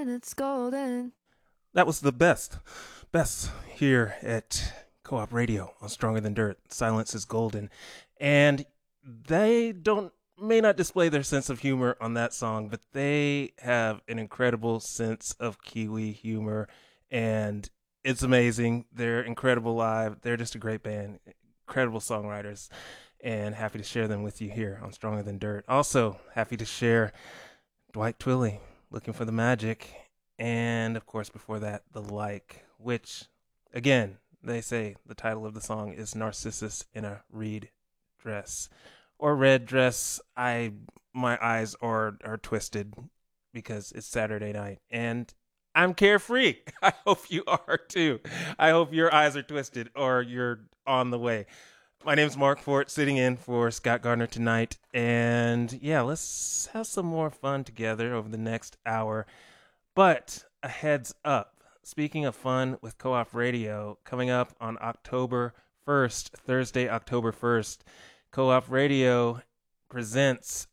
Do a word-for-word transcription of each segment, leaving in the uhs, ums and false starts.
and it's golden. That was the best. Best here at Co-op Radio on Stronger Than Dirt. Silence is golden. And they don't may not display their sense of humor on that song, but they have an incredible sense of Kiwi humor, and it's amazing. They're incredible live. They're just a great band, incredible songwriters, and happy to share them with you here on Stronger Than Dirt. Also, happy to share Dwight Twilley, Looking for the Magic, and of course before that, The Like, which, again, they say the title of the song is Narcissus in a Reed Dress. Or red dress. I my eyes are are twisted because it's Saturday night and I'm carefree. I hope you are too. I hope your eyes are twisted or you're on the way. My name's Mark Fort, sitting in for Scott Gardner tonight. And yeah, let's have some more fun together over the next hour. But a heads up. Speaking of fun with Co-op Radio, coming up on October first, Thursday, October first, Co-op Radio presents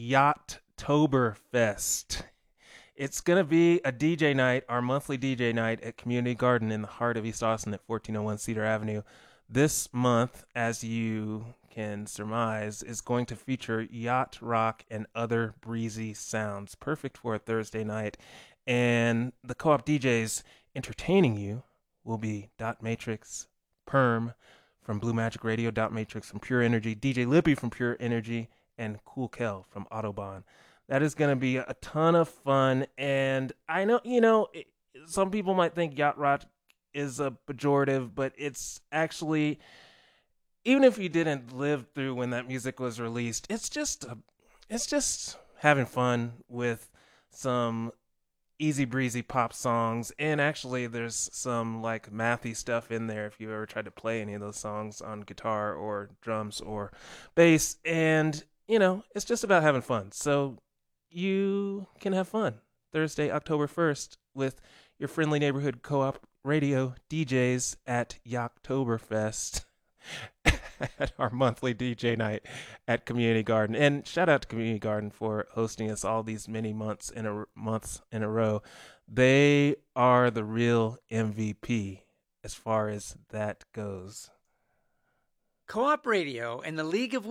Yachttoberfest. It's going to be a D J night, our monthly D J night at Community Garden in the heart of East Austin at fourteen oh one Cedar Avenue. This month, as you can surmise, is going to feature yacht rock and other breezy sounds. Perfect for a Thursday night. And the Co-op D Js entertaining you will be Dot Matrix, Perm from Blue Magic Radio, Dot Matrix from Pure Energy, D J Lippy from Pure Energy, and Cool Kel from Autobahn. That is going to be a ton of fun. And I know, you know, it, some people might think yacht rock is a pejorative, but it's actually, even if you didn't live through when that music was released, it's just, a, it's just having fun with some easy breezy pop songs, and actually there's some like mathy stuff in there if you ever tried to play any of those songs on guitar or drums or bass, and you know, it's just about having fun. So you can have fun Thursday, October first with your friendly neighborhood Co-op Radio D Js at Yachttoberfest at our monthly D J night at Community Garden. And shout out to Community Garden for hosting us all these many months in a months in a row. They are the real M V P as far as that goes. Co-op Radio and the League of